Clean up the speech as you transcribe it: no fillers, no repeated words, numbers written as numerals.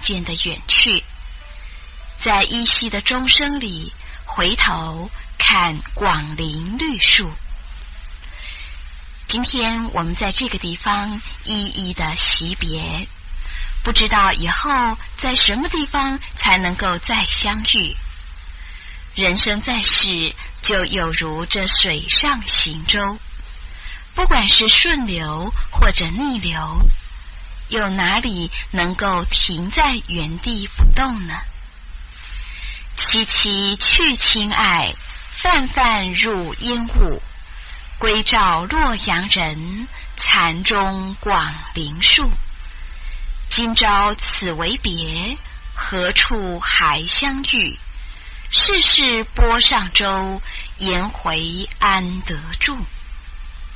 渐的远去。在依稀的钟声里，回头看广陵绿树。今天我们在这个地方一一的惜别，不知道以后在什么地方才能够再相遇。人生在世，就有如这水上行舟，不管是顺流或者逆流，有哪里能够停在原地不动呢？凄凄去亲爱，泛泛入烟雾。归照洛阳人，残钟广陵树。今朝此为别，何处还相遇？世事波上舟，颜回安得住？